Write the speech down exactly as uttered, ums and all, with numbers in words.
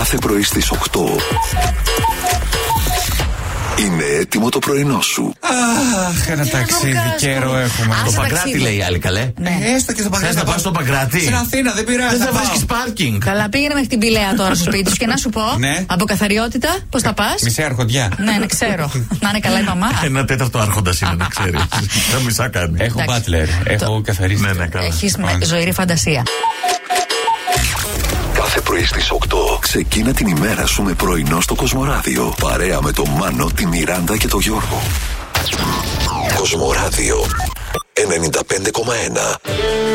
Κάθε πρωί στις οκτώ είναι έτοιμο το πρωινό σου. Αχ, ένα ταξίδι, καιρό έχουμε. Α, Το σε Παγκράτη ταξίδι. λέει η άλλη, καλέ. Ναι. Ε, Έστω και στο Παγκράτη. Θες να πας στο Παγκράτη? Στην Αθήνα, δεν πειράζει. Δεν θα πάω. βρίσκεις πάρκινγκ. Καλά, πήγαινε μέχρι την Πηλαία τώρα στο σπίτι σου και να σου πω. Ναι. Από καθαριότητα, πώς θα πας? Μισή αρχοντιά. Ναι, ναι, ξέρω. Να είναι καλά η μαμά. Ένα τέταρτο άρχοντα είναι, να ξέρει. Τα μισά κάνει. Έχω Εντάξει. μπάτλερ, έχω καθαρίσει. Ναι, ναι, καλά. Έχεις με ζωηρή φαντασία. Κάθε πρωί στις οκτώ ξεκίνα την ημέρα σου με πρωινό στο Κοσμοράδιο. Παρέα με τον Μάνο, τη Μιράντα και τον Γιώργο. Κοσμοράδιο ενενήντα πέντε κόμμα ένα.